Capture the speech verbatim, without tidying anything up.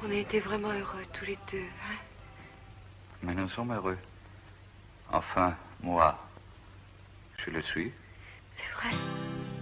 On a été vraiment heureux tous les deux, hein? Mais nous sommes heureux. Enfin, moi, je le suis. C'est vrai.